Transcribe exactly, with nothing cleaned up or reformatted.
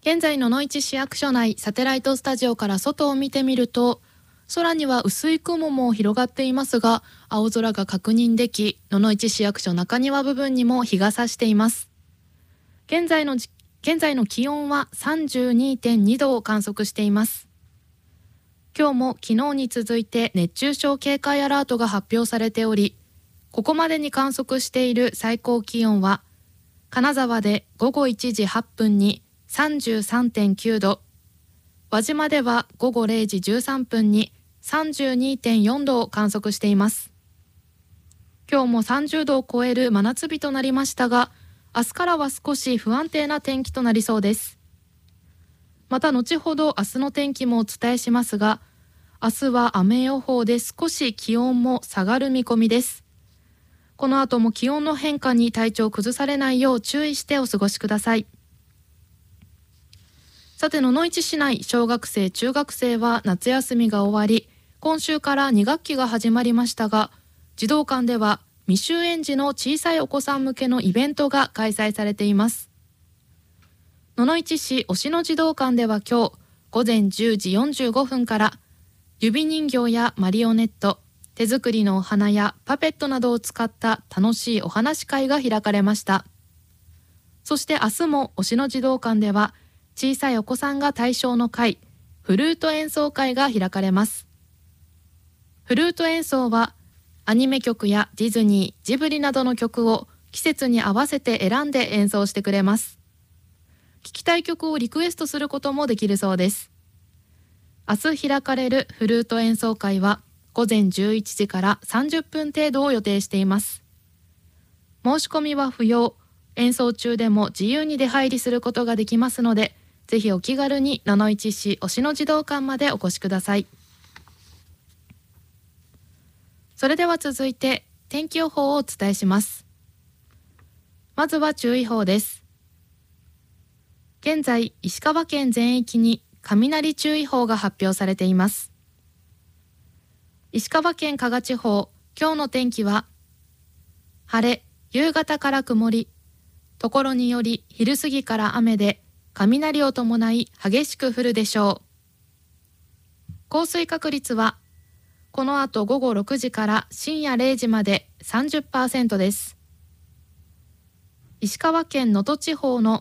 現在の野々市市役所内サテライトスタジオから外を見てみると、空には薄い雲も広がっていますが、青空が確認でき、野々市市役所中庭部分にも日が差しています。現在の現在の気温は さんじゅうにてんに 度を観測しています。今日も昨日に続いて熱中症警戒アラートが発表されており、ここまでに観測している最高気温は、金沢で午後いちじはっぷんに さんじゅうさんてんきゅう 度、輪島では午後れいじじゅうさんぷんに さんじゅうにてんよん 度を観測しています。今日もさんじゅうどを超える真夏日となりましたが、明日からは少し不安定な天気となりそうです。また後ほど明日の天気もお伝えしますが、明日は雨予報で少し気温も下がる見込みです。この後も気温の変化に体調を崩されないよう注意してお過ごしください。さて、野々市市内、小学生中学生は夏休みが終わり、今週からに学期が始まりましたが、児童館では未就園児の小さいお子さん向けのイベントが開催されています。野々市市忍野児童館では今日午前じゅうじよんじゅうごふんから指人形やマリオネット、手作りのお花やパペットなどを使った楽しいお話会が開かれました。そして明日も忍野児童館では小さいお子さんが対象の会、フルート演奏会が開かれます。フルート演奏はアニメ曲やディズニー、ジブリなどの曲を季節に合わせて選んで演奏してくれます。聴きたい曲をリクエストすることもできるそうです。明日開かれるフルート演奏会は午前じゅういちじからさんじゅっぷん程度を予定しています。申し込みは不要、演奏中でも自由に出入りすることができますので、ぜひお気軽に野々市市忍野児童館までお越しください。それでは続いて天気予報をお伝えします。まずは注意報です。現在、石川県全域に雷注意報が発表されています。石川県加賀地方、今日の天気は晴れ、夕方から曇り、ところにより昼過ぎから雨で雷を伴い激しく降るでしょう。降水確率はこの後午後ろくじから深夜れいじまで さんじゅっパーセント です。石川県能登地方の